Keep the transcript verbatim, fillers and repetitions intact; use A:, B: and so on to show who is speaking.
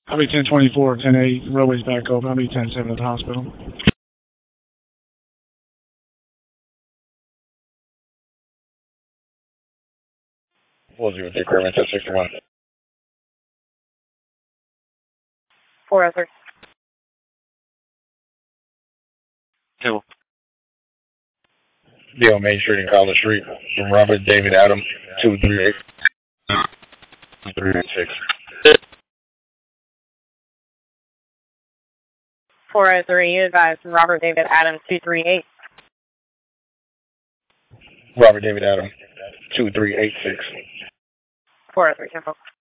A: I'll be ten twenty-four, ten eight, roadway's back open. I'll be ten seven at the hospital.
B: four zero three, Clearman, ten sixty-one.
C: four oh three.
B: Two. Be on Main Street and College Street from Robert David Adams, two three eight three eight six.
C: four oh three, you advise Robert David Adams, two three eight.
B: Robert David Adams, two three eight six.
C: four oh three, ten four.